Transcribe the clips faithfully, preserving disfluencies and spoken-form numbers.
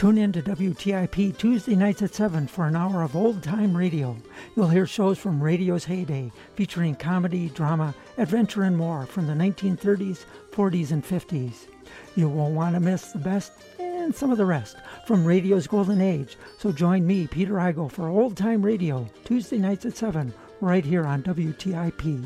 Tune in to W T I P Tuesday nights at seven for an hour of old-time radio. You'll hear shows from radio's heyday, featuring comedy, drama, adventure, and more from the nineteen thirties, forties, and fifties. You won't want to miss the best and some of the rest from radio's golden age. So join me, Peter Igo, for old-time radio, Tuesday nights at seven, right here on W T I P.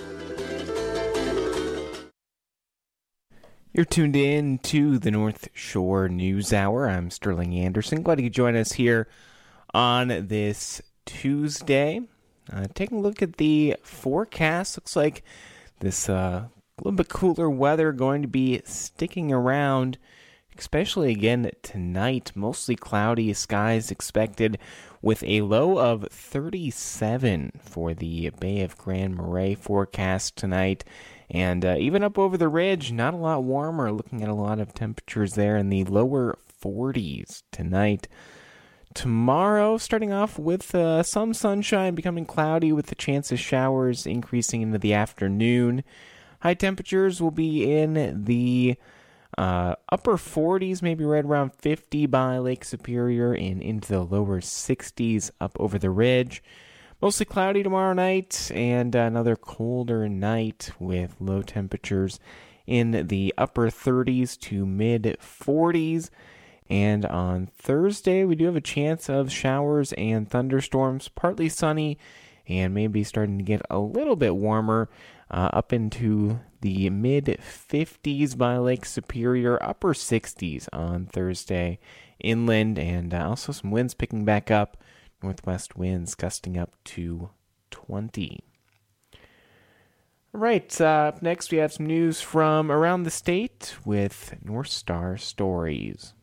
You're tuned in to the North Shore News Hour. I'm Sterling Anderson. Glad you could join us here on this Tuesday. Uh, taking a look at the forecast. Looks like this uh, a little bit cooler weather going to be sticking around, especially again tonight. Mostly cloudy skies expected with a low of thirty-seven for the Bay of Grand Marais forecast tonight. And uh, even up over the ridge, not a lot warmer, looking at a lot of temperatures there in the lower forties tonight. Tomorrow, starting off with uh, some sunshine, becoming cloudy with the chance of showers increasing into the afternoon. High temperatures will be in the uh, upper forties, maybe right around fifty by Lake Superior, and into the lower sixties up over the ridge. Mostly cloudy tomorrow night, and another colder night with low temperatures in the upper thirties to mid forties. And on Thursday, we do have a chance of showers and thunderstorms, partly sunny, and maybe starting to get a little bit warmer uh, up into the mid fifties by Lake Superior, upper sixties on Thursday inland, and uh, also some winds picking back up. Northwest winds gusting up to twenty. All right, uh, up next we have some news from around the state with North Star Stories.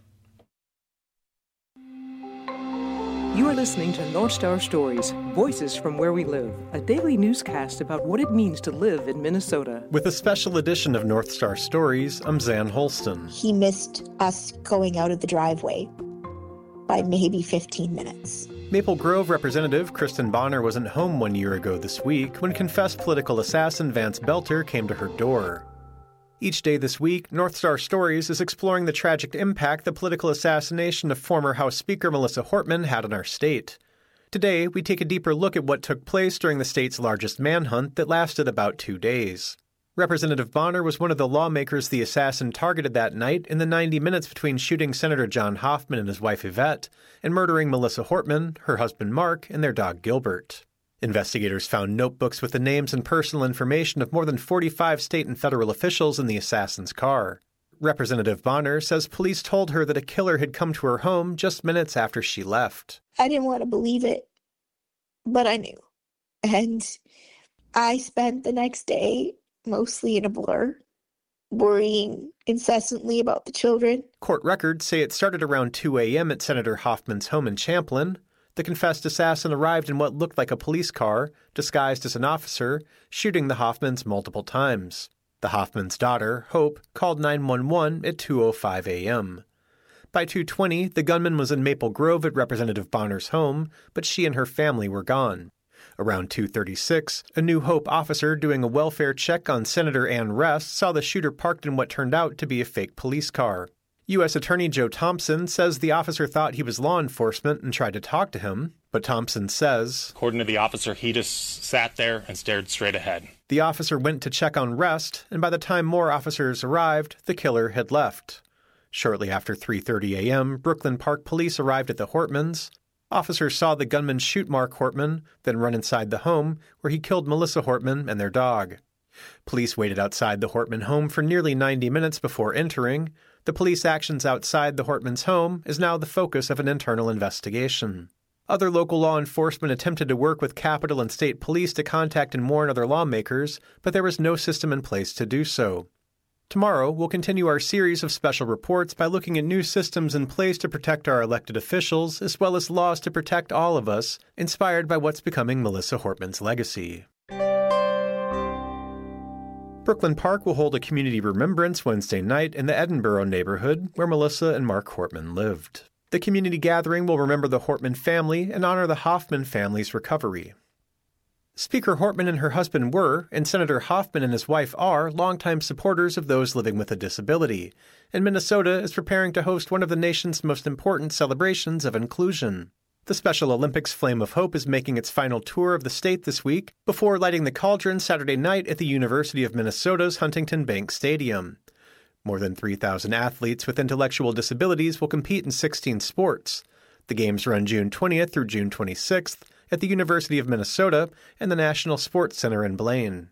You are listening to North Star Stories, Voices from Where We Live, a daily newscast about what it means to live in Minnesota. With a special edition of North Star Stories, I'm Zan Holston. He missed us going out of the driveway by maybe fifteen minutes. Maple Grove Representative Kristen Bonner wasn't home one year ago this week when confessed political assassin Vance Belter came to her door. Each day this week, North Star Stories is exploring the tragic impact the political assassination of former House Speaker Melissa Hortman had on our state. Today, we take a deeper look at what took place during the state's largest manhunt that lasted about two days. Representative Bonner was one of the lawmakers the assassin targeted that night in the ninety minutes between shooting Senator John Hoffman and his wife Yvette and murdering Melissa Hortman, her husband Mark, and their dog Gilbert. Investigators found notebooks with the names and personal information of more than forty-five state and federal officials in the assassin's car. Representative Bonner says police told her that a killer had come to her home just minutes after she left. I didn't want to believe it, but I knew. And I spent the next day mostly in a blur, worrying incessantly about the children. Court records say it started around two a.m. at Senator Hoffman's home in Champlin. The confessed assassin arrived in what looked like a police car, disguised as an officer, shooting the Hoffmans multiple times. The Hoffmans' daughter, Hope, called nine one one at two oh five a.m. By two twenty, the gunman was in Maple Grove at Representative Bonner's home, but she and her family were gone. Around two thirty-six, a New Hope officer doing a welfare check on Senator Ann Rest saw the shooter parked in what turned out to be a fake police car. U S Attorney Joe Thompson says the officer thought he was law enforcement and tried to talk to him, but Thompson says, according to the officer, he just sat there and stared straight ahead. The officer went to check on Rest, and by the time more officers arrived, the killer had left. Shortly after three thirty a.m., Brooklyn Park Police arrived at the Hortmans. Officers saw the gunman shoot Mark Hortman, then run inside the home, where he killed Melissa Hortman and their dog. Police waited outside the Hortman home for nearly ninety minutes before entering. The police actions outside the Hortmans' home is now the focus of an internal investigation. Other local law enforcement attempted to work with Capitol and state police to contact and warn other lawmakers, but there was no system in place to do so. Tomorrow, we'll continue our series of special reports by looking at new systems in place to protect our elected officials, as well as laws to protect all of us, inspired by what's becoming Melissa Hortman's legacy. Brooklyn Park will hold a community remembrance Wednesday night in the Edinburgh neighborhood where Melissa and Mark Hortman lived. The community gathering will remember the Hortman family and honor the Hoffman family's recovery. Speaker Hortman and her husband were, and Senator Hoffman and his wife are, longtime supporters of those living with a disability, and Minnesota is preparing to host one of the nation's most important celebrations of inclusion. The Special Olympics Flame of Hope is making its final tour of the state this week, before lighting the cauldron Saturday night at the University of Minnesota's Huntington Bank Stadium. More than three thousand athletes with intellectual disabilities will compete in sixteen sports. The games run June twentieth through June twenty-sixth at the University of Minnesota and the National Sports Center in Blaine.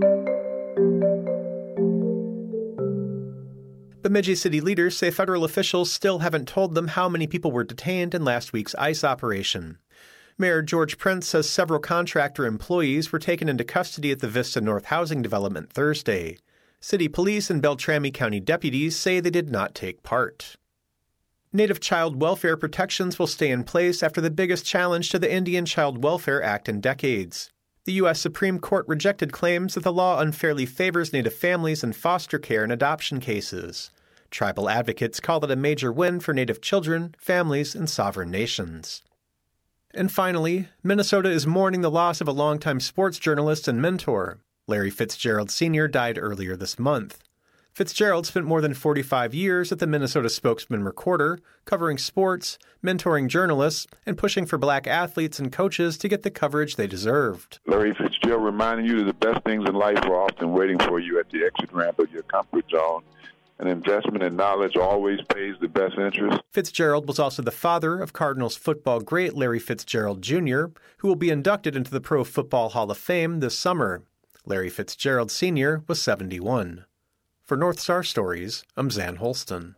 Bemidji city leaders say federal officials still haven't told them how many people were detained in last week's ICE operation. Mayor George Prince says several contractor employees were taken into custody at the Vista North housing development Thursday. City police and Beltrami County deputies say they did not take part. Native child welfare protections will stay in place after the biggest challenge to the Indian Child Welfare Act in decades. The U S Supreme Court rejected claims that the law unfairly favors Native families in foster care and adoption cases. Tribal advocates call it a major win for Native children, families, and sovereign nations. And finally, Minnesota is mourning the loss of a longtime sports journalist and mentor. Larry Fitzgerald Senior died earlier this month. Fitzgerald spent more than forty-five years at the Minnesota Spokesman-Recorder, covering sports, mentoring journalists, and pushing for black athletes and coaches to get the coverage they deserved. Larry Fitzgerald reminding you that the best things in life are often waiting for you at the exit ramp of your comfort zone. An investment in knowledge always pays the best interest. Fitzgerald was also the father of Cardinals football great Larry Fitzgerald Junior, who will be inducted into the Pro Football Hall of Fame this summer. Larry Fitzgerald Senior was seventy-one. For North Star Stories, I'm Zan Holston.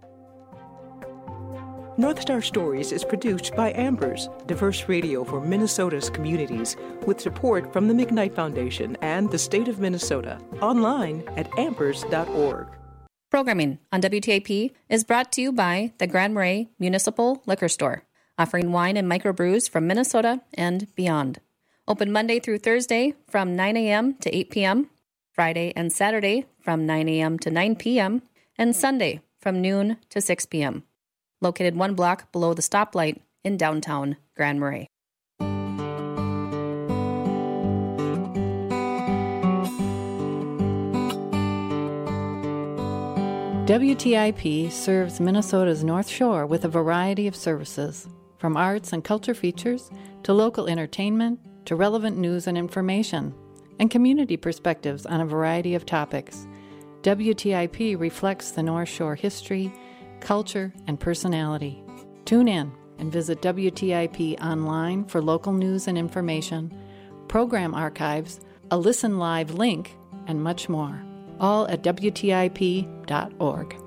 North Star Stories is produced by Ambers, diverse radio for Minnesota's communities, with support from the McKnight Foundation and the state of Minnesota. Online at ambers dot org. Programming on W T I P is brought to you by the Grand Marais Municipal Liquor Store, offering wine and microbrews from Minnesota and beyond. Open Monday through Thursday from nine a.m. to eight p.m., Friday and Saturday from nine a.m. to nine p.m., and Sunday from noon to six p.m. Located one block below the stoplight in downtown Grand Marais. W T I P serves Minnesota's North Shore with a variety of services, from arts and culture features to local entertainment to relevant news and information, and community perspectives on a variety of topics. W T I P reflects the North Shore history, culture, and personality. Tune in and visit W T I P online for local news and information, program archives, a Listen Live link, and much more. All at W T I P dot org.